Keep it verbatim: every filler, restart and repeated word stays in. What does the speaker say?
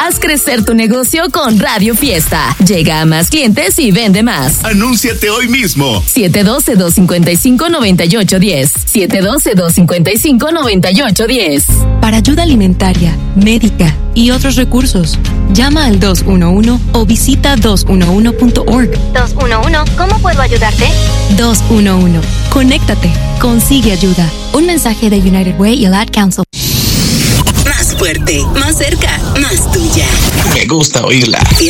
Haz crecer tu negocio con Radio Fiesta. Llega a más clientes y vende más. Anúnciate hoy mismo. siete uno dos, dos cinco cinco, nueve ocho uno cero. siete uno dos, dos cinco cinco, nueve ocho uno cero. Para ayuda alimentaria, médica y otros recursos, llama al dos uno uno o visita dos uno uno punto org. dos uno uno, ¿cómo puedo ayudarte? dos uno uno. Conéctate. Consigue ayuda. Un mensaje de United Way y el Ad Council. Más fuerte, más cerca, más tuya. Me gusta oírla.